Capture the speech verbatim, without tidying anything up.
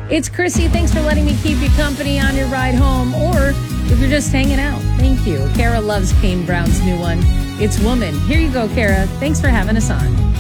It's Chrissy. Thanks for letting me keep you company on your ride home, or if you're just hanging out. Thank you. Kara loves Kane Brown's new one. It's Woman. Here you go, Kara. Thanks for having us on.